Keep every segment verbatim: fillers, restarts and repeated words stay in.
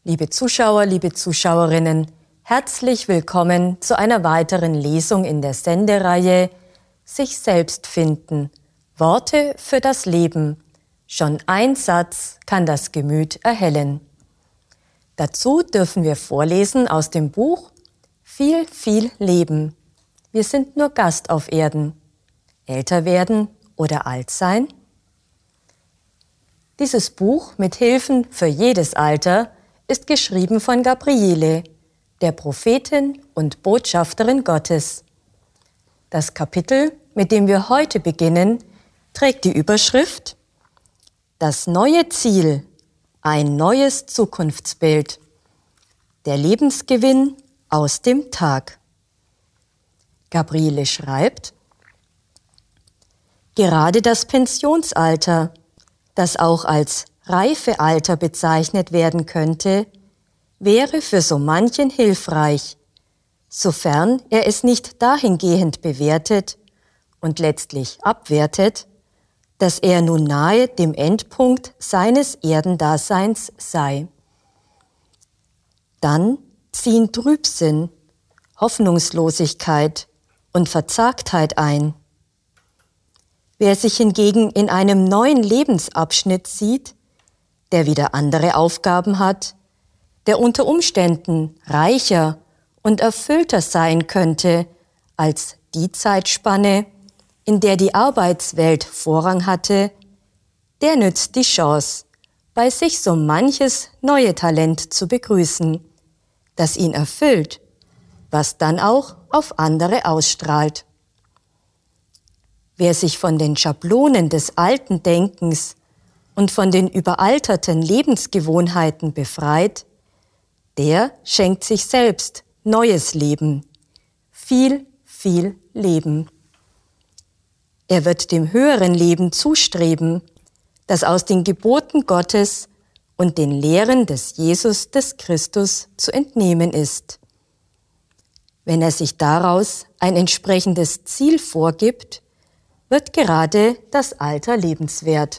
Liebe Zuschauer, liebe Zuschauerinnen, herzlich willkommen zu einer weiteren Lesung in der Sendereihe Sich selbst finden, Worte für das Leben. Schon ein Satz kann das Gemüt erhellen. Dazu dürfen wir vorlesen aus dem Buch Viel, viel Leben. Wir sind nur Gast auf Erden. Älter werden oder alt sein? Dieses Buch mit Hilfen für jedes Alter ist geschrieben von Gabriele, der Prophetin und Botschafterin Gottes. Das Kapitel, mit dem wir heute beginnen, trägt die Überschrift Das neue Ziel, ein neues Zukunftsbild. Der Lebensgewinn aus dem Tag. Gabriele schreibt: Gerade das Pensionsalter, das auch als Reifealter bezeichnet werden könnte, wäre für so manchen hilfreich, sofern er es nicht dahingehend bewertet und letztlich abwertet, dass er nun nahe dem Endpunkt seines Erdendaseins sei. Dann ziehen Trübsinn, Hoffnungslosigkeit und Verzagtheit ein. Wer sich hingegen in einem neuen Lebensabschnitt sieht, der wieder andere Aufgaben hat, der unter Umständen reicher und erfüllter sein könnte als die Zeitspanne, in der die Arbeitswelt Vorrang hatte, der nützt die Chance, bei sich so manches neue Talent zu begrüßen, das ihn erfüllt, was dann auch auf andere ausstrahlt. Wer sich von den Schablonen des alten Denkens und von den überalterten Lebensgewohnheiten befreit, der schenkt sich selbst neues Leben, viel, viel Leben. Er wird dem höheren Leben zustreben, das aus den Geboten Gottes und den Lehren des Jesus des Christus zu entnehmen ist. Wenn er sich daraus ein entsprechendes Ziel vorgibt, wird gerade das Alter lebenswert.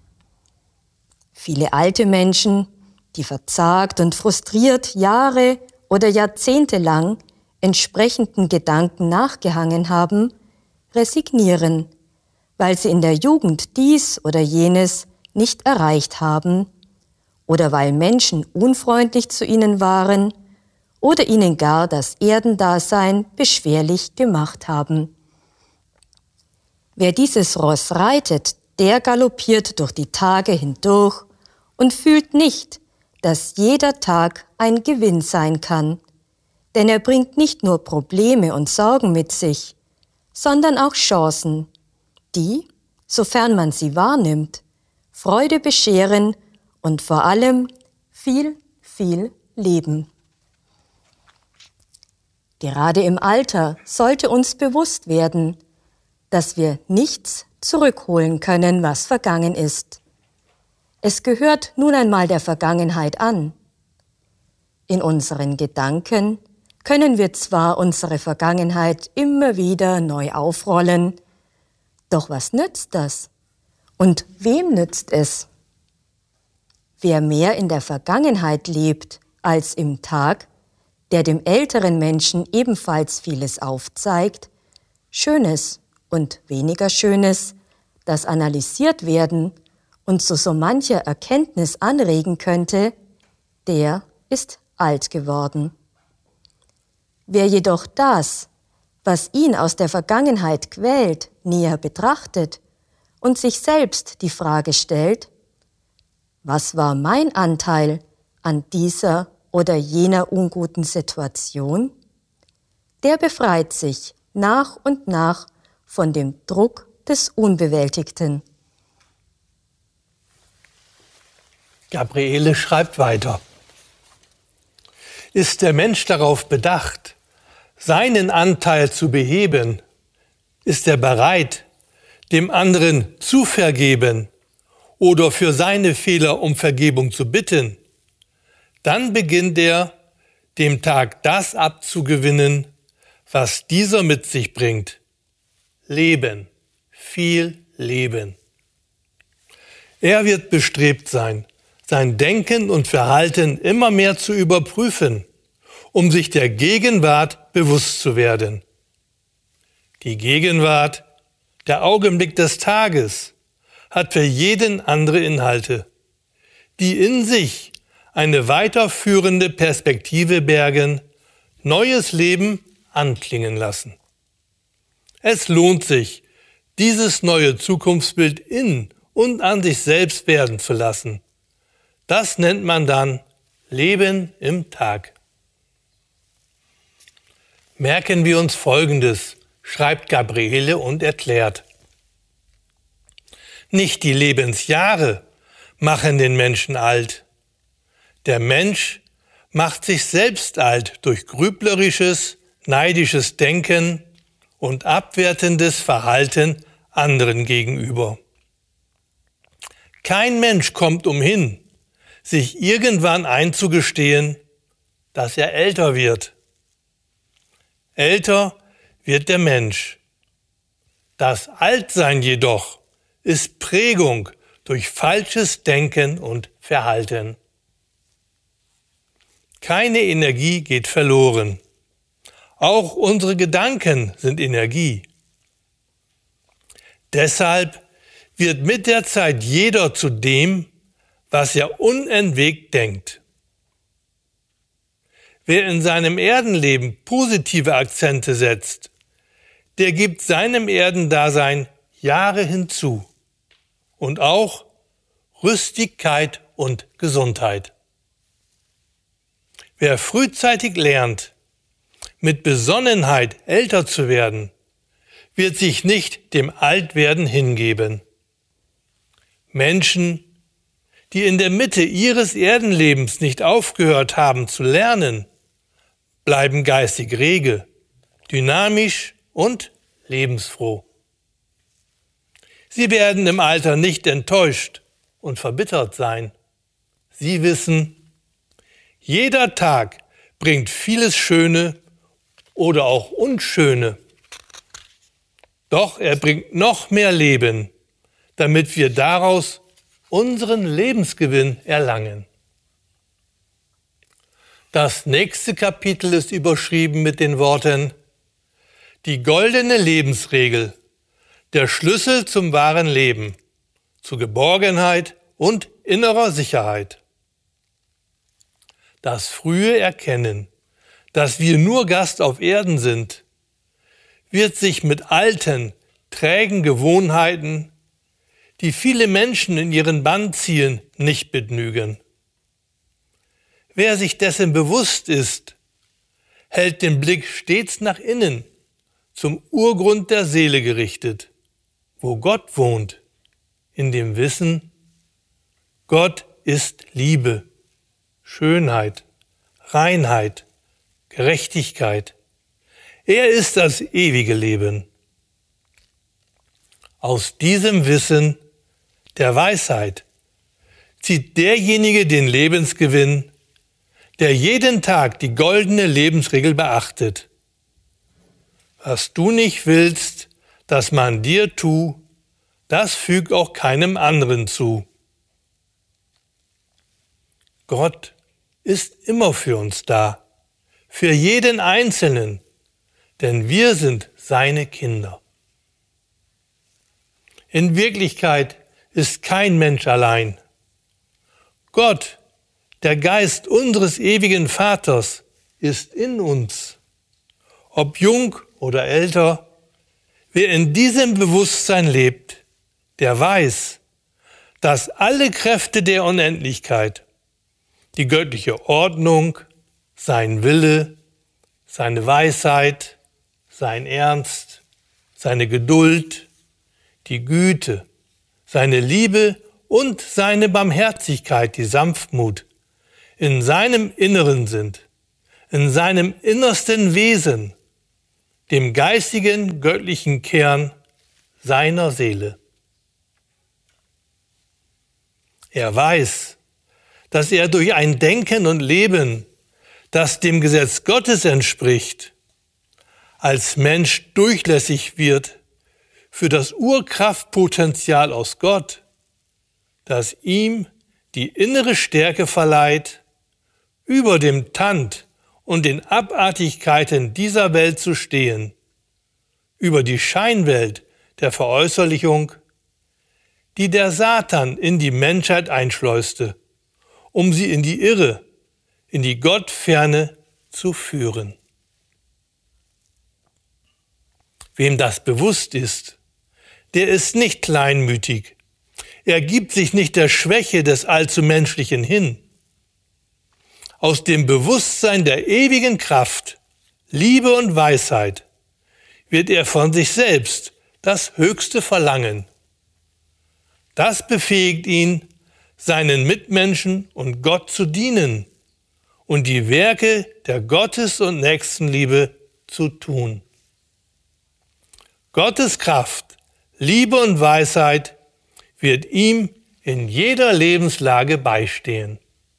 Viele alte Menschen, die verzagt und frustriert Jahre oder Jahrzehnte lang entsprechenden Gedanken nachgehangen haben, resignieren, weil sie in der Jugend dies oder jenes nicht erreicht haben oder weil Menschen unfreundlich zu ihnen waren oder ihnen gar das Erdendasein beschwerlich gemacht haben. Wer dieses Ross reitet, der galoppiert durch die Tage hindurch und fühlt nicht, dass jeder Tag ein Gewinn sein kann, denn er bringt nicht nur Probleme und Sorgen mit sich, sondern auch Chancen, die, sofern man sie wahrnimmt, Freude bescheren und vor allem viel, viel Leben. Gerade im Alter sollte uns bewusst werden, dass wir nichts zurückholen können, was vergangen ist. Es gehört nun einmal der Vergangenheit an. In unseren Gedanken können wir zwar unsere Vergangenheit immer wieder neu aufrollen, doch was nützt das? Und wem nützt es? Wer mehr in der Vergangenheit lebt als im Tag, der dem älteren Menschen ebenfalls vieles aufzeigt, Schönes und weniger Schönes, das analysiert werden und zu so mancher Erkenntnis anregen könnte, der ist alt geworden. Wer jedoch das, was ihn aus der Vergangenheit quält, näher betrachtet und sich selbst die Frage stellt, was war mein Anteil an dieser oder jener unguten Situation, der befreit sich nach und nach von dem Druck des Unbewältigten. Gabriele schreibt weiter. Ist der Mensch darauf bedacht, seinen Anteil zu beheben, ist er bereit, dem anderen zu vergeben oder für seine Fehler um Vergebung zu bitten, dann beginnt er, dem Tag das abzugewinnen, was dieser mit sich bringt. Leben, viel Leben. Er wird bestrebt sein, sein Denken und Verhalten immer mehr zu überprüfen, um sich der Gegenwart bewusst zu werden. Die Gegenwart, der Augenblick des Tages, hat für jeden andere Inhalte, die in sich eine weiterführende Perspektive bergen, neues Leben anklingen lassen. Es lohnt sich, dieses neue Zukunftsbild in und an sich selbst werden zu lassen. Das nennt man dann Leben im Tag. Merken wir uns Folgendes, schreibt Gabriele und erklärt. Nicht die Lebensjahre machen den Menschen alt. Der Mensch macht sich selbst alt durch grüblerisches, neidisches Denken und abwertendes Verhalten anderen gegenüber. Kein Mensch kommt umhin, sich irgendwann einzugestehen, dass er älter wird. Älter wird der Mensch. Das Altsein jedoch ist Prägung durch falsches Denken und Verhalten. Keine Energie geht verloren. Auch unsere Gedanken sind Energie. Deshalb wird mit der Zeit jeder zu dem, was er unentwegt denkt. Wer in seinem Erdenleben positive Akzente setzt, der gibt seinem Erdendasein Jahre hinzu und auch Rüstigkeit und Gesundheit. Wer frühzeitig lernt, mit Besonnenheit älter zu werden, wird sich nicht dem Altwerden hingeben. Menschen, die in der Mitte ihres Erdenlebens nicht aufgehört haben zu lernen, bleiben geistig rege, dynamisch und lebensfroh. Sie werden im Alter nicht enttäuscht und verbittert sein. Sie wissen, jeder Tag bringt vieles Schöne oder auch Unschöne. Doch er bringt noch mehr Leben, damit wir daraus unseren Lebensgewinn erlangen. Das nächste Kapitel ist überschrieben mit den Worten: Die goldene Lebensregel, der Schlüssel zum wahren Leben, zu Geborgenheit und innerer Sicherheit. Das frühe Erkennen, dass wir nur Gast auf Erden sind, wird sich mit alten, trägen Gewohnheiten, die viele Menschen in ihren Bann ziehen, nicht begnügen. Wer sich dessen bewusst ist, hält den Blick stets nach innen, zum Urgrund der Seele gerichtet, wo Gott wohnt, in dem Wissen, Gott ist Liebe, Schönheit, Reinheit, Gerechtigkeit. Er ist das ewige Leben. Aus diesem Wissen der Weisheit zieht derjenige den Lebensgewinn, der jeden Tag die goldene Lebensregel beachtet. Was du nicht willst, dass man dir tu, das füg auch keinem anderen zu. Gott ist immer für uns da, für jeden Einzelnen, denn wir sind seine Kinder. In Wirklichkeit ist kein Mensch allein. Gott, der Geist unseres ewigen Vaters, ist in uns. Ob jung oder älter, wer in diesem Bewusstsein lebt, der weiß, dass alle Kräfte der Unendlichkeit, die göttliche Ordnung, sein Wille, seine Weisheit, sein Ernst, seine Geduld, die Güte, seine Liebe und seine Barmherzigkeit, die Sanftmut, in seinem Inneren sind, in seinem innersten Wesen, dem geistigen, göttlichen Kern seiner Seele. Er weiß, dass er durch ein Denken und Leben, das dem Gesetz Gottes entspricht, als Mensch durchlässig wird für das Urkraftpotenzial aus Gott, das ihm die innere Stärke verleiht, über dem Tand und den Abartigkeiten dieser Welt zu stehen, über die Scheinwelt der Veräußerlichung, die der Satan in die Menschheit einschleuste, um sie in die Irre, in die Gottferne zu führen. Wem das bewusst ist, der ist nicht kleinmütig. Er gibt sich nicht der Schwäche des allzu Menschlichen hin. Aus dem Bewusstsein der ewigen Kraft, Liebe und Weisheit wird er von sich selbst das Höchste verlangen. Das befähigt ihn, seinen Mitmenschen und Gott zu dienen und die Werke der Gottes- und Nächstenliebe zu tun. Gottes Kraft, Liebe und Weisheit wird ihm in jeder Lebenslage beistehen.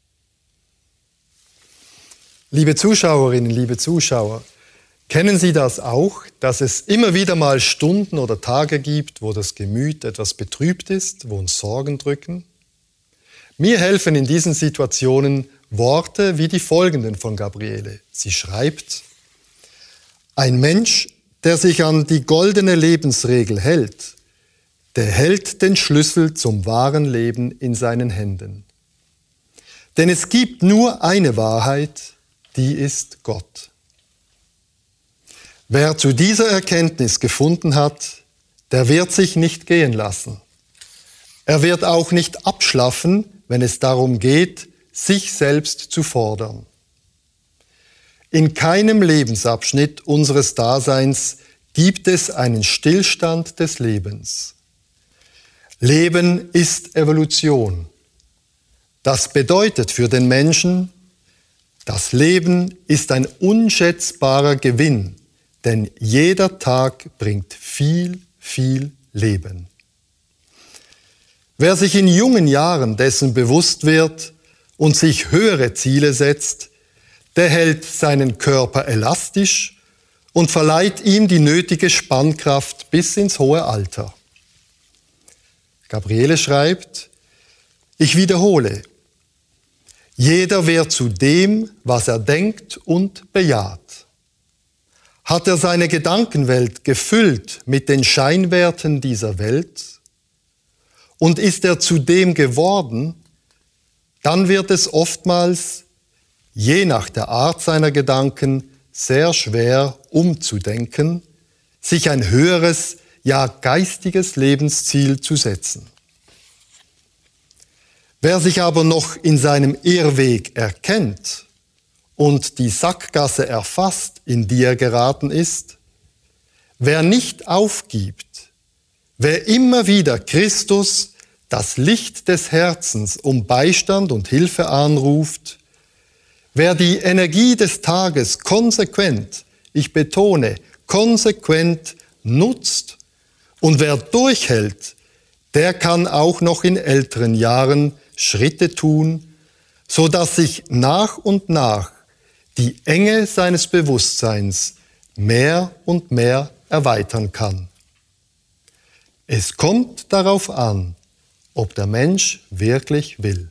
Liebe Zuschauerinnen, liebe Zuschauer, kennen Sie das auch, dass es immer wieder mal Stunden oder Tage gibt, wo das Gemüt etwas betrübt ist, wo uns Sorgen drücken? Mir helfen in diesen Situationen Worte wie die folgenden von Gabriele. Sie schreibt: Ein Mensch, der sich an die goldene Lebensregel hält, der hält den Schlüssel zum wahren Leben in seinen Händen. Denn es gibt nur eine Wahrheit, die ist Gott. Wer zu dieser Erkenntnis gefunden hat, der wird sich nicht gehen lassen. Er wird auch nicht abschlaffen, wenn es darum geht, sich selbst zu fordern. In keinem Lebensabschnitt unseres Daseins gibt es einen Stillstand des Lebens. Leben ist Evolution. Das bedeutet für den Menschen, das Leben ist ein unschätzbarer Gewinn, denn jeder Tag bringt viel, viel Leben. Wer sich in jungen Jahren dessen bewusst wird und sich höhere Ziele setzt, der hält seinen Körper elastisch und verleiht ihm die nötige Spannkraft bis ins hohe Alter. Gabriele schreibt: Ich wiederhole, jeder wird zu dem, was er denkt und bejaht. Hat er seine Gedankenwelt gefüllt mit den Scheinwerten dieser Welt und ist er zu dem geworden, dann wird es oftmals, je nach der Art seiner Gedanken, sehr schwer umzudenken, sich ein höheres, ja geistiges Lebensziel zu setzen. Wer sich aber noch in seinem Irrweg erkennt und die Sackgasse erfasst, in die er geraten ist, wer nicht aufgibt, wer immer wieder Christus, das Licht des Herzens, um Beistand und Hilfe anruft, wer die Energie des Tages konsequent, ich betone, konsequent nutzt und wer durchhält, der kann auch noch in älteren Jahren Schritte tun, so dass sich nach und nach die Enge seines Bewusstseins mehr und mehr erweitern kann. Es kommt darauf an, ob der Mensch wirklich will.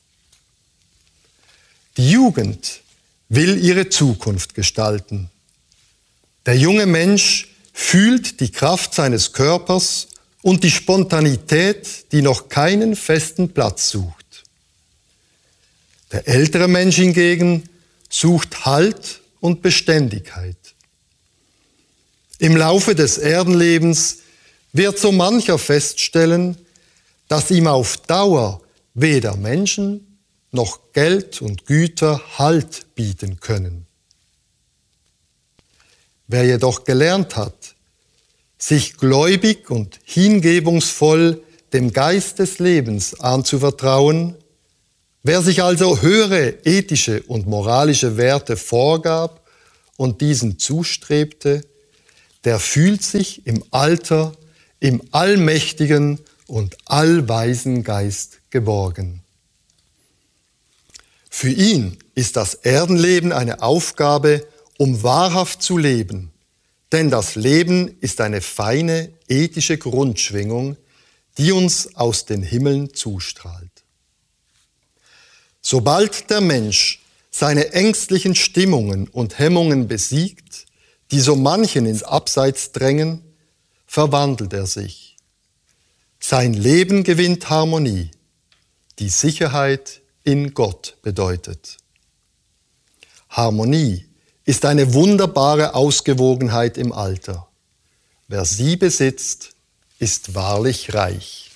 Die Jugend will ihre Zukunft gestalten. Der junge Mensch fühlt die Kraft seines Körpers und die Spontanität, die noch keinen festen Platz sucht. Der ältere Mensch hingegen sucht Halt und Beständigkeit. Im Laufe des Erdenlebens wird so mancher feststellen, dass ihm auf Dauer weder Menschen noch Geld und Güter Halt bieten können. Wer jedoch gelernt hat, sich gläubig und hingebungsvoll dem Geist des Lebens anzuvertrauen, wer sich also höhere ethische und moralische Werte vorgab und diesen zustrebte, der fühlt sich im Alter im allmächtigen und allweisen Geist geborgen. Für ihn ist das Erdenleben eine Aufgabe, um wahrhaft zu leben, denn das Leben ist eine feine ethische Grundschwingung, die uns aus den Himmeln zustrahlt. Sobald der Mensch seine ängstlichen Stimmungen und Hemmungen besiegt, die so manchen ins Abseits drängen, verwandelt er sich. Sein Leben gewinnt Harmonie, die Sicherheit in Gott bedeutet. Harmonie ist eine wunderbare Ausgewogenheit im Alter. Wer sie besitzt, ist wahrlich reich.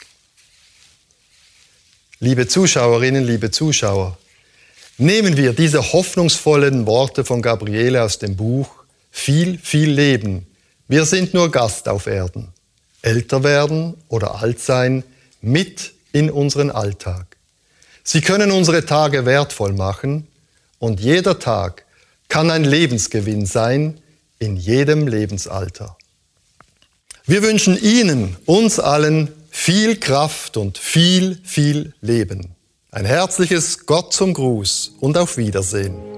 Liebe Zuschauerinnen, liebe Zuschauer, nehmen wir diese hoffnungsvollen Worte von Gabriele aus dem Buch Viel, viel Leben. Wir sind nur Gast auf Erden. Älter werden oder alt sein, mit in unseren Alltag. Sie können unsere Tage wertvoll machen und jeder Tag kann ein Lebensgewinn sein in jedem Lebensalter. Wir wünschen Ihnen, uns allen, viel Kraft und viel, viel Leben. Ein herzliches Gott zum Gruß und auf Wiedersehen.